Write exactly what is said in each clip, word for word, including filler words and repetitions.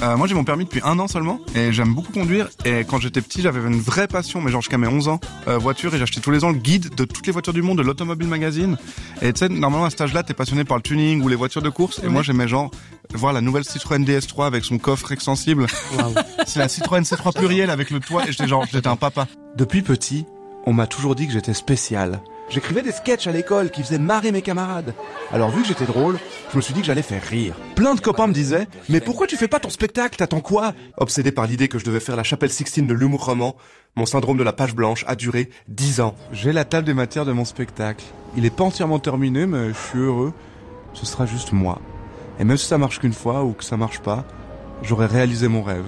Euh, moi j'ai mon permis depuis un an seulement et j'aime beaucoup conduire. Et quand j'étais petit, j'avais une vraie passion, mais genre jusqu'à mes onze ans, euh, voiture, et j'achetais tous les ans le guide de toutes les voitures du monde de l'Automobile Magazine. Et tu sais, normalement à cet âge-là, t'es passionné par le tuning ou les voitures de course. Et oui. Moi j'aimais genre voir la nouvelle Citroën D S trois avec son coffre extensible. Wow. C'est la Citroën C trois pluriel avec le toit et j'étais genre, j'étais un papa. Depuis petit, on m'a toujours dit que j'étais spécial. J'écrivais des sketchs à l'école qui faisaient marrer mes camarades. Alors vu que j'étais drôle, je me suis dit que j'allais faire rire. Plein de copains me disaient « Mais pourquoi tu fais pas ton spectacle, t'attends quoi ?» Obsédé par l'idée que je devais faire la chapelle Sixtine de l'humour roman, mon syndrome de la page blanche a duré dix ans. J'ai la table des matières de mon spectacle. Il est pas entièrement terminé, mais je suis heureux. Ce sera juste moi. Et même si ça marche qu'une fois ou que ça marche pas, j'aurai réalisé mon rêve.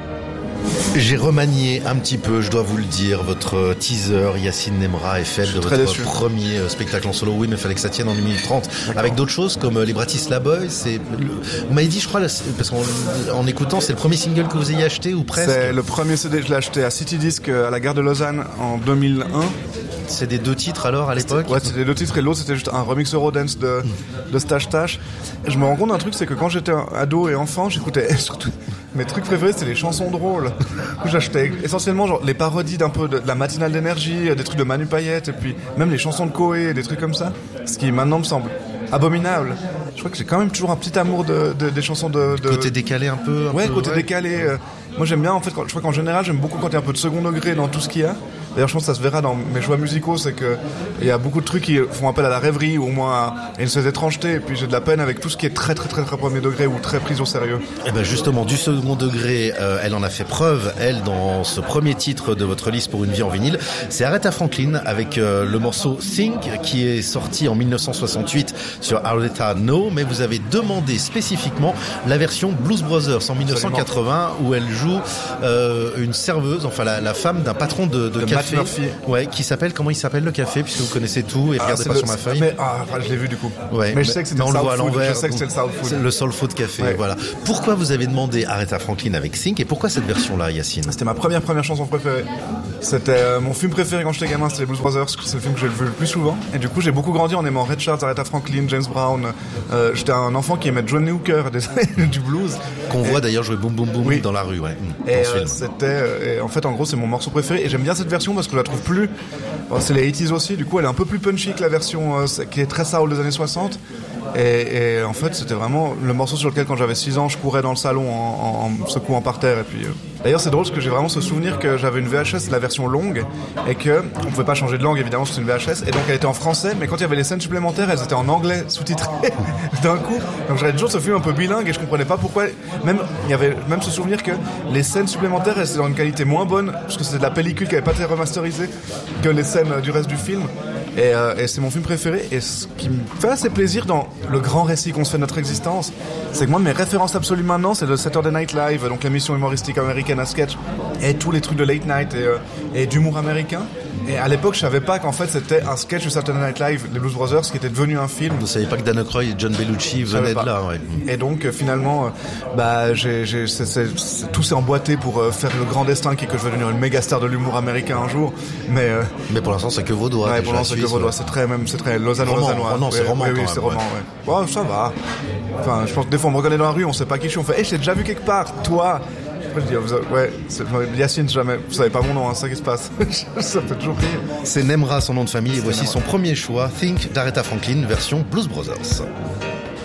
J'ai remanié un petit peu, je dois vous le dire, votre teaser Yacine Nemra Eiffel de votre déçu. premier spectacle en solo. Oui, mais il fallait que ça tienne en une minute trente. D'accord. Avec d'autres choses comme les Bratislava Boys. C'est... Vous m'avez dit, je crois, parce qu'en en écoutant, c'est le premier single que vous ayez acheté ou presque? C'est le premier C D, je l'ai acheté à City Disc à la gare de Lausanne en deux mille un. C'est des deux titres alors à l'époque? Ouais, c'était deux titres et l'autre c'était juste un remix Eurodance de, de Stash Tash. Et je me rends compte d'un truc, c'est que quand j'étais ado et enfant, j'écoutais surtout mes trucs préférés, c'était les chansons drôles. J'achetais essentiellement genre les parodies d'un peu de, de la matinale d'énergie, des trucs de Manu Payette et puis même les chansons de Koé, des trucs comme ça. Ce qui maintenant me semble abominable. Je crois que j'ai quand même toujours un petit amour de, de des chansons de, de... côté décalé un peu. Un ouais, peu, côté ouais. décalé. Euh, moi j'aime bien en fait. Quand, je crois qu'en général j'aime beaucoup quand il y a un peu de second degré dans tout ce qu'il y a. D'ailleurs, je pense que ça se verra dans mes choix musicaux, c'est que il y a beaucoup de trucs qui font appel à la rêverie ou au moins à une certaine étrangeté. Et puis j'ai de la peine avec tout ce qui est très très très très premier degré ou très pris au sérieux. Et ben justement, du second degré, euh, elle en a fait preuve, elle, dans ce premier titre de votre liste pour une vie en vinyle. C'est Aretha Franklin avec euh, le morceau Think qui est sorti en dix-neuf cent soixante-huit sur Aretha No, mais vous avez demandé spécifiquement la version Blues Brothers en dix-neuf cent quatre-vingts où elle joue euh, une serveuse, enfin la, la femme d'un patron de, de café. Ouais, qui s'appelle, comment il s'appelle le café, puisque vous connaissez tout et ah, regardez pas le, sur ma feuille. Mais, ah, je l'ai vu du coup. Ouais, mais, mais je sais que c'était le South Food. Je sais que c'est le South Food. C'est le Soul Food Café, ouais. Voilà. Pourquoi vous avez demandé Aretha Franklin avec Think et pourquoi cette version-là, Yacine? C'était ma première première chanson préférée. C'était euh, mon film préféré quand j'étais gamin, c'était les Blues Brothers. C'est le film que j'ai vu le plus souvent. Et du coup, j'ai beaucoup grandi en aimant Red Charles, Aretha Franklin, James Brown. Euh, j'étais un enfant qui aimait Johnny Hooker, des du blues. Qu'on et... voit d'ailleurs jouer Boom Boom Boom oui. dans la rue, ouais. Et euh, c'était, euh, et en fait, en gros, c'est mon morceau préféré. Et j'aime bien cette version parce que je la trouve plus. Bon, c'est les eighties aussi, du coup elle est un peu plus punchy que la version euh, qui est très soul des années soixante. Et, et en fait c'était vraiment le morceau sur lequel quand j'avais six ans je courais dans le salon en, en, en secouant par terre. Et puis euh... d'ailleurs c'est drôle parce que j'ai vraiment ce souvenir que j'avais une V H S, la version longue, et que on pouvait pas changer de langue évidemment parce que c'est une V H S, et donc elle était en français, mais quand il y avait les scènes supplémentaires elles étaient en anglais sous-titrées d'un coup. Donc j'avais toujours ce film un peu bilingue et je comprenais pas pourquoi. Même il y avait même ce souvenir que les scènes supplémentaires elles étaient dans une qualité moins bonne parce que c'était de la pellicule qui avait pas été remasterisée que les scènes du reste du film. Et, euh, et c'est mon film préféré. Et ce qui me fait assez plaisir dans le grand récit qu'on se fait de notre existence, c'est que moi, mes références absolues maintenant, c'est le Saturday Night Live, donc l'émission humoristique américaine à sketch, et tous les trucs de late night et, euh, et d'humour américain. Et à l'époque, je savais pas qu'en fait, c'était un sketch du Saturday Night Live, les Blues Brothers, qui était devenu un film. Vous savez pas que Dan Aykroyd et John Bellucci venaient de là, ouais. Et donc, euh, finalement, euh, bah, j'ai, j'ai, c'est, c'est, c'est, tout s'est emboîté pour euh, faire le grand destin qui est que je vais devenir une méga star de l'humour américain un jour. Mais, euh, mais pour l'instant, c'est que vos doigts. Ouais, pour l'instant, c'est que vos doigts. C'est très, même, c'est très lausannois. Oh non, c'est ouais, roman. Oui, oui, quand c'est même, roman, ouais. ouais. ouais. Ça va. Enfin, je pense que des fois, on me reconnaît dans la rue, on sait pas qui je suis, on fait, hé, hey, je t'ai déjà vu quelque part, toi. Je dis, vous avez, ouais, c'est, Yacine, jamais, vous savez pas mon nom, hein, c'est ça qui se passe. Ça fait toujours rire. C'est Nemra, son nom de famille, et voici Nemra. Son premier choix, Think d'Aretha Franklin, version Blues Brothers.